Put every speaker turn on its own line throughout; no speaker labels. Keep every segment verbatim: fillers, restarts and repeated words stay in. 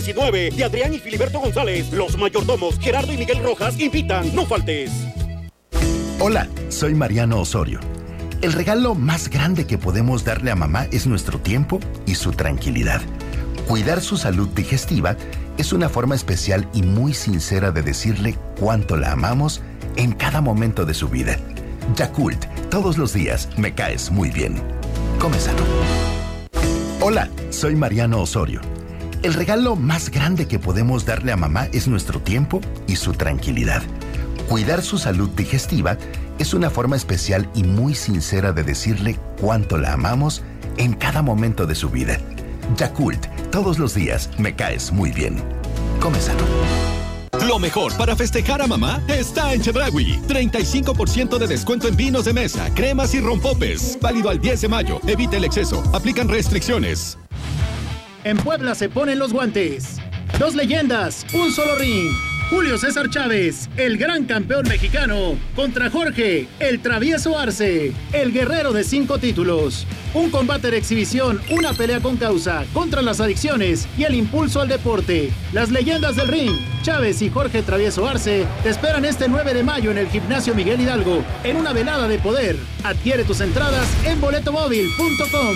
diecinueve de Adrián y Filiberto González. Los mayordomos Gerardo y Miguel Rojas invitan. No faltes.
Hola, soy Mariano Osorio. El regalo más grande que podemos darle a mamá es nuestro tiempo y su tranquilidad. Cuidar su salud digestiva es una forma especial y muy sincera de decirle cuánto la amamos en cada momento de su vida. Yakult, todos los días me caes muy bien. Come sano. Hola, soy Mariano Osorio. El regalo más grande que podemos darle a mamá es nuestro tiempo y su tranquilidad. Cuidar su salud digestiva es una forma especial y muy sincera de decirle cuánto la amamos en cada momento de su vida. Yakult, todos los días me caes muy bien. Come sano.
Lo mejor para festejar a mamá está en Chedraui. treinta y cinco por ciento de descuento en vinos de mesa, cremas y rompopes. Válido al diez de mayo. Evite el exceso. Aplican restricciones.
En Puebla se ponen los guantes. Dos leyendas, un solo ring. Julio César Chávez, el gran campeón mexicano, contra Jorge, el travieso Arce, el guerrero de cinco títulos. Un combate de exhibición, una pelea con causa, contra las adicciones y el impulso al deporte. Las leyendas del ring, Chávez y Jorge Travieso Arce, te esperan este nueve de mayo en el Gimnasio Miguel Hidalgo, en una velada de poder. Adquiere tus entradas en boleto móvil punto com.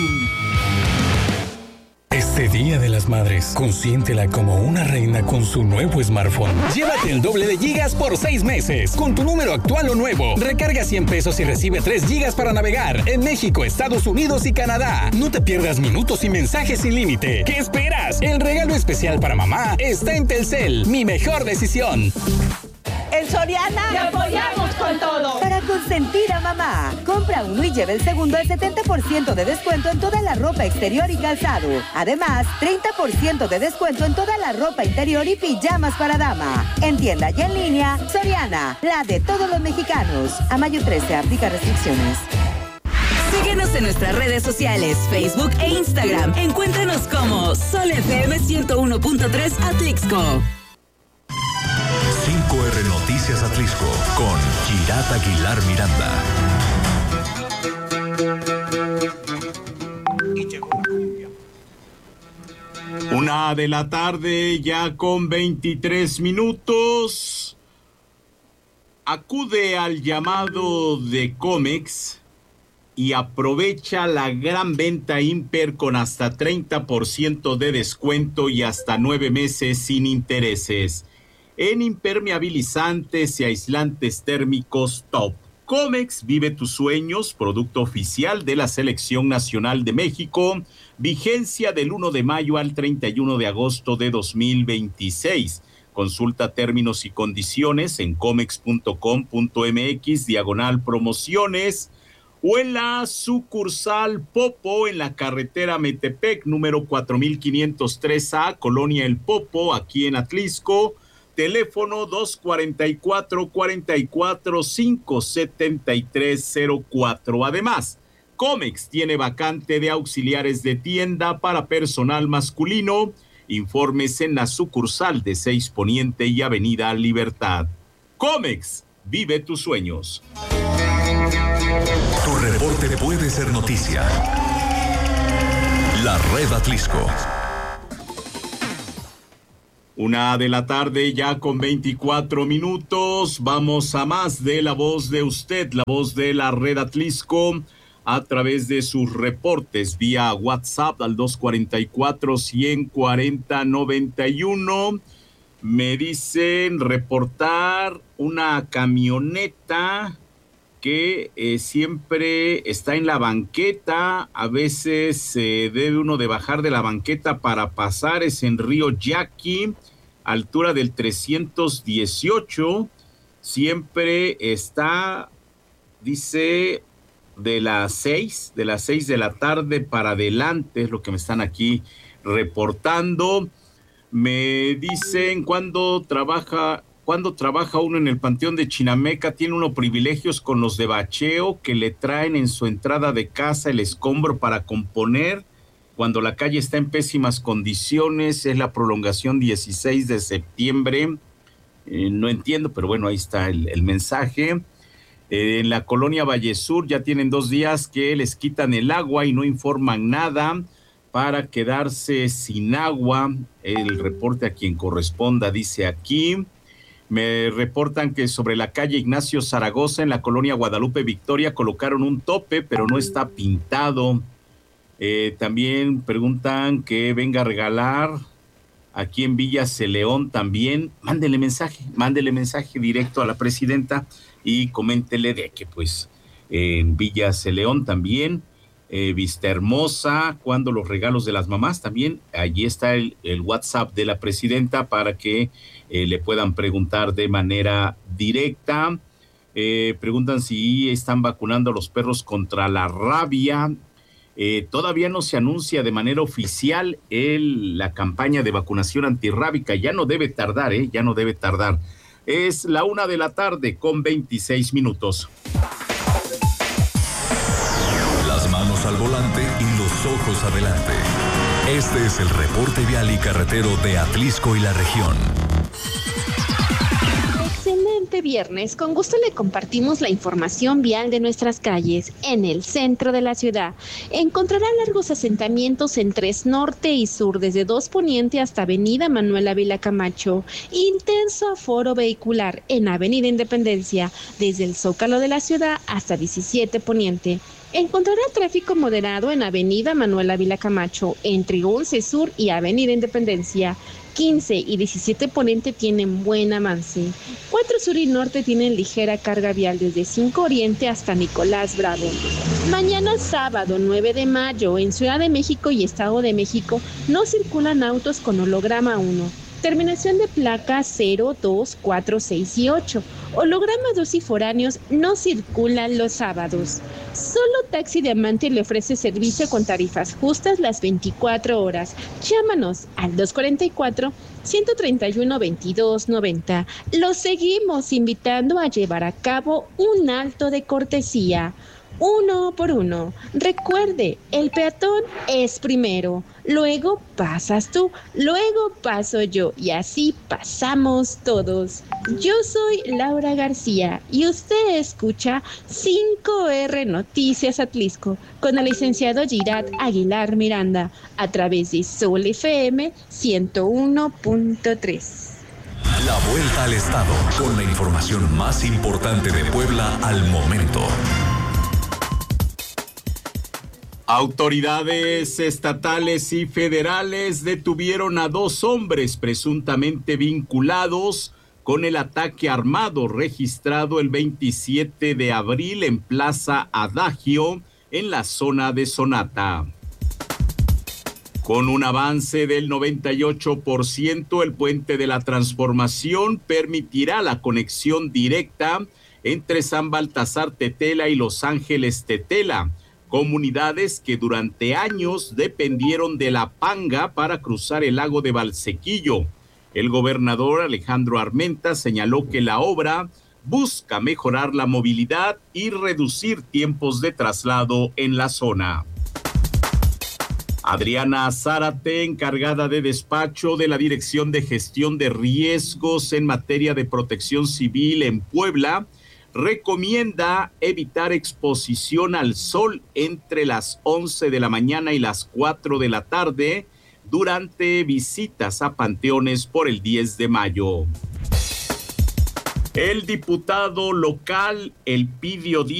Este Día de las Madres, consiéntela como una reina con su nuevo smartphone.
Llévate el doble de gigas por seis meses, con tu número actual o nuevo. Recarga cien pesos y recibe tres gigas para navegar en México, Estados Unidos y Canadá. No te pierdas minutos y mensajes sin límite. ¿Qué esperas? El regalo especial para mamá está en Telcel, mi mejor decisión.
En Soriana
te apoyamos con todo.
Para consentir a mamá. Compra uno y lleva el segundo al setenta por ciento de descuento en toda la ropa exterior y calzado. Además, treinta por ciento de descuento en toda la ropa interior y pijamas para dama. En tienda y en línea, Soriana, la de todos los mexicanos. A mayo trece, aplica restricciones.
Síguenos en nuestras redes sociales, Facebook e Instagram. Encuéntranos como Sol F M ciento uno punto tres Atlixco.
cinco erre Noticias Atlixco con Girat Aguilar Miranda.
Una de la tarde ya con veintitrés minutos. Acude al llamado de Comex y aprovecha la gran venta Imper con hasta treinta por ciento de descuento y hasta nueve meses sin intereses. En impermeabilizantes y aislantes térmicos top. Comex, vive tus sueños, producto oficial de la Selección Nacional de México, vigencia del uno de mayo al treinta y uno de agosto de dos mil veintiséis. Consulta términos y condiciones en comex punto com punto mx, diagonal promociones, o en la sucursal Popo, en la carretera Metepec, número cuatro mil quinientos tres A, Colonia El Popo, aquí en Atlixco. Teléfono dos cuatro cuatro, cuatro cuatro cinco, siete tres cero cuatro. Además, Comex tiene vacante de auxiliares de tienda para personal masculino. Informes en la sucursal de seis Poniente y Avenida Libertad. Comex, vive tus sueños.
Tu reporte puede ser noticia. La Red Atlixco.
Una de la tarde ya con veinticuatro minutos. Vamos a más de la voz de usted, la voz de la Red Atlixco, a través de sus reportes vía WhatsApp al dos cuatro cuatro, uno cero cero, nueve uno. Me dicen reportar una camioneta que eh, siempre está en la banqueta. A veces eh, debe uno de bajar de la banqueta para pasar. Es en Río Yaqui, altura del trescientos dieciocho. Siempre está, dice, de las seis, de las seis de la tarde para adelante, es lo que me están aquí reportando. Me dicen, cuando trabaja... Cuando trabaja uno en el Panteón de Chinameca, tiene uno privilegios con los de bacheo que le traen en su entrada de casa el escombro para componer. Cuando la calle está en pésimas condiciones, es la prolongación dieciséis de septiembre. Eh, no entiendo, pero bueno, ahí está el, el mensaje. Eh, en la colonia Vallesur ya tienen dos días que les quitan el agua y no informan nada. para quedarse sin agua. El reporte a quien corresponda dice aquí. Me reportan que sobre la calle Ignacio Zaragoza, en la colonia Guadalupe Victoria, colocaron un tope, pero no está pintado. Eh, también preguntan que venga a regalar aquí en Villa Celeón también. Mándele mensaje, mándele mensaje directo a la presidenta y coméntele de que pues en Villa Celeón también, eh, Vista Hermosa, cuando los regalos de las mamás también, allí está el, el WhatsApp de la presidenta para que eh, le puedan preguntar de manera directa. Eh, preguntan si están vacunando a los perros contra la rabia. Eh, todavía no se anuncia de manera oficial el, la campaña de vacunación antirrábica. Ya no debe tardar, ¿eh? Ya no debe tardar. Es la una de la tarde con veintiséis minutos.
Las manos al volante y los ojos adelante. Este es el reporte vial y carretero de Atlixco y la región.
Excelente viernes, con gusto le compartimos la información vial de nuestras calles. En el centro de la ciudad encontrará largos asentamientos en tres norte y sur, desde dos poniente hasta avenida Manuel Ávila Camacho. Intenso aforo vehicular en avenida Independencia, desde el Zócalo de la ciudad hasta diecisiete poniente. Encontrará tráfico moderado en avenida Manuel Ávila Camacho, entre once Sur y avenida Independencia. quince y diecisiete Poniente tienen buen avance. cuatro Sur y Norte tienen ligera carga vial desde cinco Oriente hasta Nicolás Bravo. Mañana sábado nueve de mayo en Ciudad de México y Estado de México no circulan autos con holograma uno. Terminación de placa cero, dos, cuatro, seis y ocho. Holograma dos y foráneos no circulan los sábados. Solo Taxi Diamante le ofrece servicio con tarifas justas las veinticuatro horas. Llámanos al dos cuatro cuatro, uno tres uno, veintidós noventa. Los seguimos invitando a llevar a cabo un alto de cortesía. Uno por uno. Recuerde, el peatón es primero, luego pasas tú, luego paso yo y así pasamos todos. Yo soy Laura García y usted escucha cinco erre Noticias Atlixco con el licenciado Girat Aguilar Miranda a través de Sol F M ciento uno punto tres.
La vuelta al estado con la información más importante de Puebla al momento.
Autoridades estatales y federales detuvieron a dos hombres presuntamente vinculados con el ataque armado registrado el veintisiete de abril en Plaza Adagio, en la zona de Sonata. Con un avance del noventa y ocho por ciento, el Puente de la Transformación permitirá la conexión directa entre San Baltasar Tetela y Los Ángeles Tetela, comunidades que durante años dependieron de la panga para cruzar el lago de Valsequillo. El gobernador Alejandro Armenta señaló que la obra busca mejorar la movilidad y reducir tiempos de traslado en la zona. Adriana Zárate, encargada de despacho de la Dirección de Gestión de Riesgos en materia de protección civil en Puebla, recomienda evitar exposición al sol entre las once de la mañana y las cuatro de la tarde durante visitas a panteones por el diez de mayo. El diputado local Elpidio Díaz